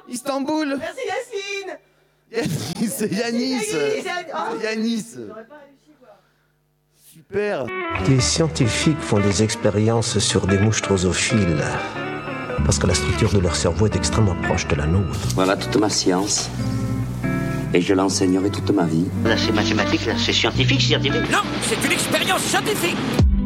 Istanbul. Merci Yasmine. C'est Yanis. Yanis. Super. Des scientifiques font des expériences sur des mouches drosophiles parce que la structure de leur cerveau est extrêmement proche de la nôtre. Voilà toute ma science. Et je l'enseignerai toute ma vie. Là, c'est mathématique, là, c'est scientifique. Non, c'est une expérience scientifique.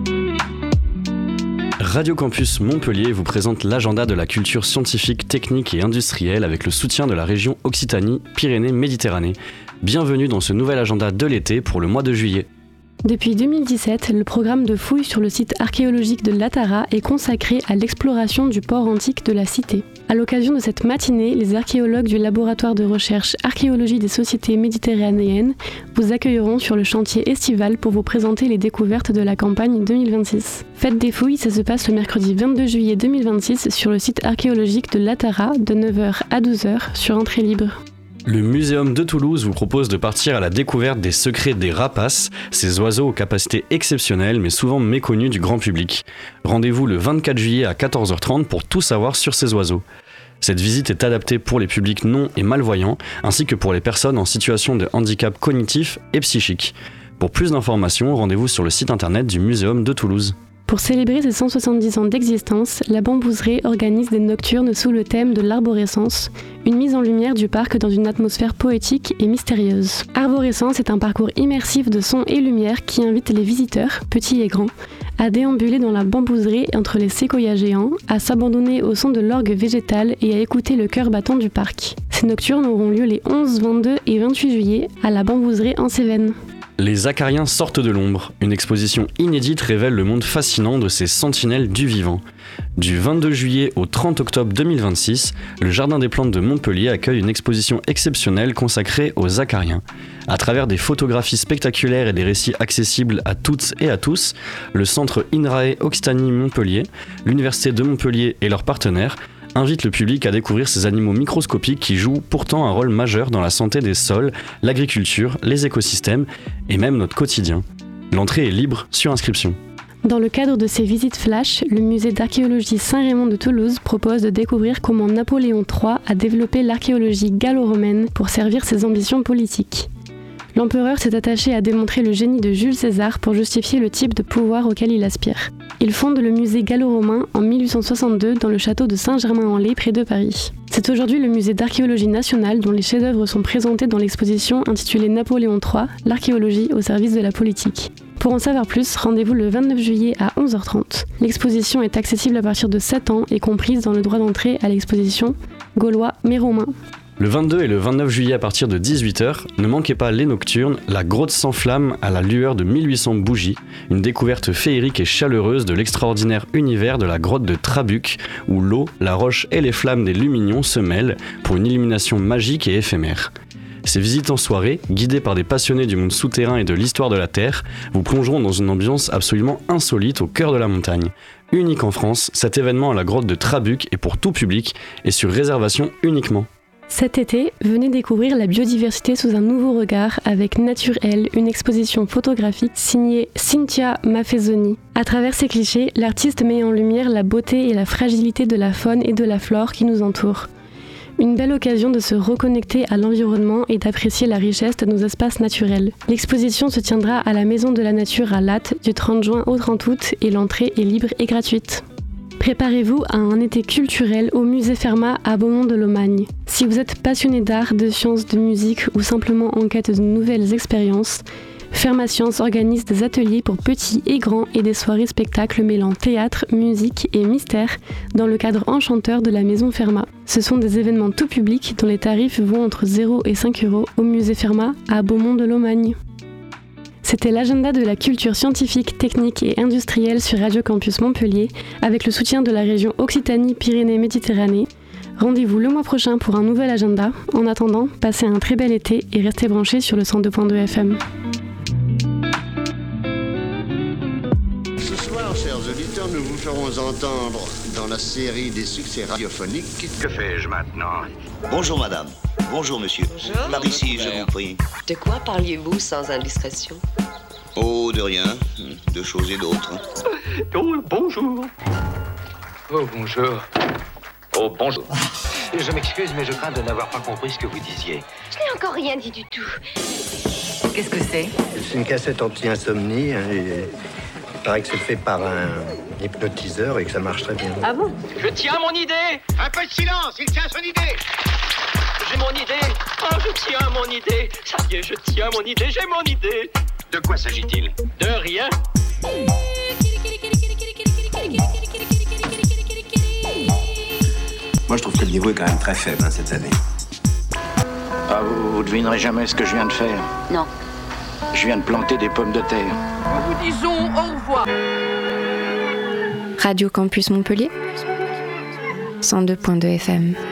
Radio Campus Montpellier vous présente l'agenda de la culture scientifique, technique et industrielle avec le soutien de la région Occitanie-Pyrénées-Méditerranée. Bienvenue dans ce nouvel agenda de l'été pour le mois de juillet. Depuis 2017, le programme de fouilles sur le site archéologique de Latara est consacré à l'exploration du port antique de la cité. À l'occasion de cette matinée, les archéologues du laboratoire de recherche Archéologie des sociétés méditerranéennes vous accueilleront sur le chantier estival pour vous présenter les découvertes de la campagne 2026. Fête des fouilles, ça se passe le mercredi 22 juillet 2026 sur le site archéologique de Latara de 9h à 12h sur entrée libre. Le Muséum de Toulouse vous propose de partir à la découverte des secrets des rapaces, ces oiseaux aux capacités exceptionnelles mais souvent méconnus du grand public. Rendez-vous le 24 juillet à 14h30 pour tout savoir sur ces oiseaux. Cette visite est adaptée pour les publics non et malvoyants, ainsi que pour les personnes en situation de handicap cognitif et psychique. Pour plus d'informations, rendez-vous sur le site internet du Muséum de Toulouse. Pour célébrer ses 170 ans d'existence, la Bambouserie organise des nocturnes sous le thème de l'arborescence, une mise en lumière du parc dans une atmosphère poétique et mystérieuse. Arborescence est un parcours immersif de son et lumière qui invite les visiteurs, petits et grands, à déambuler dans la bambouserie entre les séquoias géants, à s'abandonner au son de l'orgue végétal et à écouter le cœur battant du parc. Ces nocturnes auront lieu les 11, 22 et 28 juillet à la Bambouserie en Cévennes. Les acariens sortent de l'ombre. Une exposition inédite révèle le monde fascinant de ces sentinelles du vivant. Du 22 juillet au 30 octobre 2026, le Jardin des Plantes de Montpellier accueille une exposition exceptionnelle consacrée aux acariens. À travers des photographies spectaculaires et des récits accessibles à toutes et à tous, le centre INRAE Occitanie-Montpellier, l'Université de Montpellier et leurs partenaires invite le public à découvrir ces animaux microscopiques qui jouent pourtant un rôle majeur dans la santé des sols, l'agriculture, les écosystèmes et même notre quotidien. L'entrée est libre sur inscription. Dans le cadre de ces visites flash, le musée d'archéologie Saint-Raymond de Toulouse propose de découvrir comment Napoléon III a développé l'archéologie gallo-romaine pour servir ses ambitions politiques. L'empereur s'est attaché à démontrer le génie de Jules César pour justifier le type de pouvoir auquel il aspire. Il fonde le musée gallo-romain en 1862 dans le château de Saint-Germain-en-Laye près de Paris. C'est aujourd'hui le musée d'archéologie nationale dont les chefs-d'œuvre sont présentés dans l'exposition intitulée Napoléon III, l'archéologie au service de la politique. Pour en savoir plus, rendez-vous le 29 juillet à 11h30. L'exposition est accessible à partir de 7 ans et comprise dans le droit d'entrée à l'exposition Gaulois mais romains. Le 22 et le 29 juillet à partir de 18h, ne manquez pas les nocturnes, la grotte sans flamme à la lueur de 1800 bougies, une découverte féerique et chaleureuse de l'extraordinaire univers de la grotte de Trabuc, où l'eau, la roche et les flammes des Lumignons se mêlent pour une illumination magique et éphémère. Ces visites en soirée, guidées par des passionnés du monde souterrain et de l'histoire de la Terre, vous plongeront dans une ambiance absolument insolite au cœur de la montagne. Unique en France, cet événement à la grotte de Trabuc est pour tout public et sur réservation uniquement. Cet été, venez découvrir la biodiversité sous un nouveau regard avec Nature-Elle, une exposition photographique signée Cynthia Maffezoni. À travers ces clichés, l'artiste met en lumière la beauté et la fragilité de la faune et de la flore qui nous entourent. Une belle occasion de se reconnecter à l'environnement et d'apprécier la richesse de nos espaces naturels. L'exposition se tiendra à la Maison de la Nature à Lattes du 30 juin au 30 août et l'entrée est libre et gratuite. Préparez-vous à un été culturel au musée Fermat à Beaumont-de-Lomagne. Si vous êtes passionné d'art, de sciences, de musique ou simplement en quête de nouvelles expériences, Fermat Science organise des ateliers pour petits et grands et des soirées spectacles mêlant théâtre, musique et mystère dans le cadre enchanteur de la maison Fermat. Ce sont des événements tout public dont les tarifs vont entre 0 et 5 € au musée Fermat à Beaumont-de-Lomagne. C'était l'agenda de la culture scientifique, technique et industrielle sur Radio Campus Montpellier avec le soutien de la région Occitanie-Pyrénées-Méditerranée. Rendez-vous le mois prochain pour un nouvel agenda. En attendant, passez un très bel été et restez branchés sur le 102.2 FM. Ce soir, chers auditeurs, nous vous ferons entendre dans la série des succès radiophoniques. Que fais-je maintenant? Bonjour madame. Bonjour monsieur. Bonjour. Par ici, je vous prie. De quoi parliez-vous sans indiscrétion? Oh, de rien. De choses et d'autres. Oh, bonjour. Oh, bonjour. Oh, bonjour. Je m'excuse, mais je crains de n'avoir pas compris ce que vous disiez. Je n'ai encore rien dit du tout. Qu'est-ce que c'est? C'est une cassette anti-insomnie. Et il paraît que c'est fait par un hypnotiseur et que ça marche très bien. Ah bon? Je tiens mon idée. Un peu de silence, il tient son idée. J'ai mon idée. Oh, je tiens mon idée. Ça y est, je tiens mon idée. J'ai mon idée. De quoi s'agit-il? De rien. Moi, je trouve que le niveau est quand même très faible cette année. Ah, vous devinerez jamais ce que je viens de faire. Non. Je viens de planter des pommes de terre. Nous vous disons au revoir. Radio Campus Montpellier 102.2 FM.